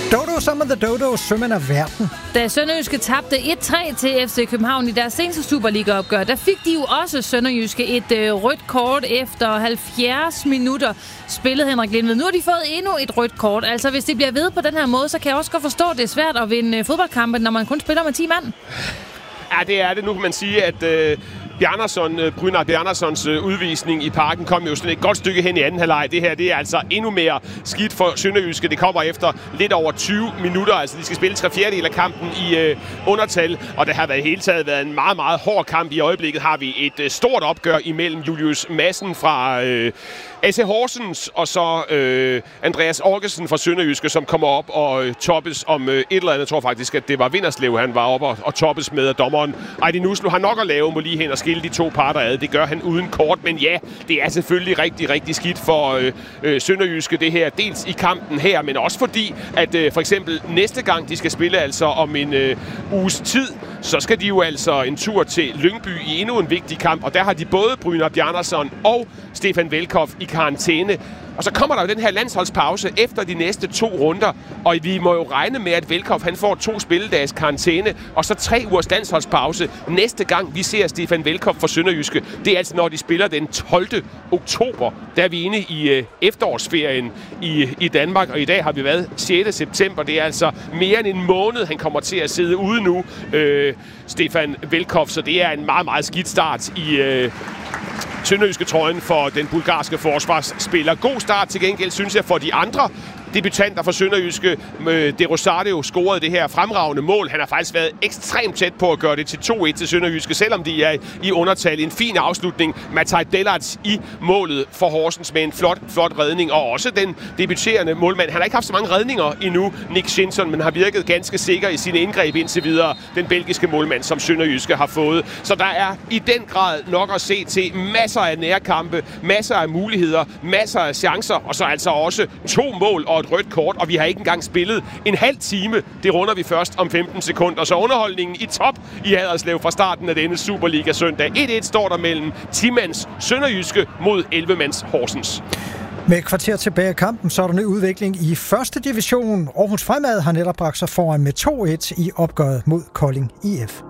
Dodo sammen med The Dodos, sømænd af verden. Da Sønderjyske tabte 1-3 til FC København i deres seneste Superliga-opgør, der fik de jo også Sønderjyske et rødt kort efter 70 minutter, spillede Henrik Lindved. Nu har de fået endnu et rødt kort. Altså, hvis det bliver ved på den her måde, så kan jeg også godt forstå, at det er svært at vinde fodboldkampe, når man kun spiller med 10 mand. Ja, det er det. Nu kan man sige, at Bjarnason, Bjarnasons udvisning i Parken kom jo sådan et godt stykke hen i anden halvleg. Det her, det er altså endnu mere skidt for Sønderjyske. Det kommer efter lidt over 20 minutter. Altså, de skal spille 3/4 af kampen i undertal, og det har hele taget været en meget, meget hård kamp. I øjeblikket har vi et stort opgør imellem Julius Madsen fra AC Horsens og så Andreas Orgesen fra Sønderjyske, som kommer op og toppes om et eller andet. Jeg tror faktisk, at det var Vinderslev, han var oppe og toppes med, og dommeren Aydin Uslu har nok at lave, må lige hen og skille de to parter ad. Det gør han uden kort, men ja, det er selvfølgelig rigtig, rigtig skidt for Sønderjyske det her. Dels i kampen her, men også fordi, at for eksempel næste gang de skal spille altså om en uges tid, så skal de jo altså en tur til Lyngby i endnu en vigtig kamp, og der har de både Brynjar Bjarnason og Stefan Velkoff i karantæne. Og så kommer der jo den her landsholdspause efter de næste 2 runder, og vi må jo regne med, at Velkoff han får 2 spilledages karantæne, og så 3 ugers landsholdspause. Næste gang vi ser Stefan Velkoff for Sønderjyske, det er altså når de spiller den 12. oktober. Der er vi inde i efterårsferien i Danmark, og i dag har vi været 6. september. Det er altså mere end en måned, han kommer til at sidde ude nu, Stefan Velkoff, så det er en meget, meget skidt start i Sønderjyske trøjen for den bulgarske forsvarsspiller. God start til gengæld, synes jeg, for de andre debutanter for Sønderjyske. De Rosario scorede det her fremragende mål. Han har faktisk været ekstremt tæt på at gøre det til 2-1 til Sønderjyske, selvom de er i undertal. En fin afslutning. Mataj Dellarts i målet for Horsens med en flot redning. Og også den debuterende målmand. Han har ikke haft så mange redninger endnu, Nick Shinson, men har virket ganske sikker i sine indgreb indtil videre. Den belgiske målmand, som Sønderjyske har fået. Så der er i den grad nok at se til. Masser af nærkampe, masser af muligheder, masser af chancer, og så altså også 2 mål og et rødt kort, og vi har ikke engang spillet en halv time. Det runder vi først om 15 sekunder. Så underholdningen i top i Haderslev fra starten af denne Superliga søndag. 1-1 står der mellem 10-mands Sønderjyske mod 11-mands Horsens. Med et kvarter tilbage af kampen, så er der ny udvikling i første division. Aarhus Fremad har netop bragt sig foran med 2-1 i opgøret mod Kolding IF.